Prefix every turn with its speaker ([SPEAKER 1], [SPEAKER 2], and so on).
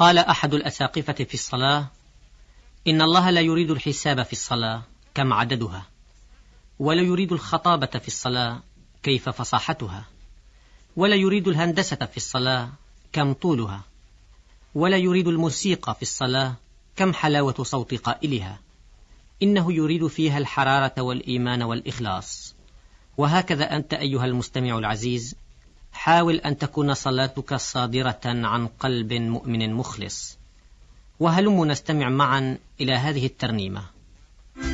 [SPEAKER 1] قال أحد الأساقفة في الصلاة: إن الله لا يريد الحساب في الصلاة كم عددها، ولا يريد الخطابة في الصلاة كيف فصاحتها، ولا يريد الهندسة في الصلاة كم طولها، ولا يريد الموسيقى في الصلاة كم حلاوة صوت قائلها، إنه يريد فيها الحرارة والإيمان والإخلاص. وهكذا أنت أيها المستمع العزيز، حاول أن تكون صلاتك صادرة عن قلب مؤمن مخلص. وهلم نستمع معا إلى هذه الترنيمة.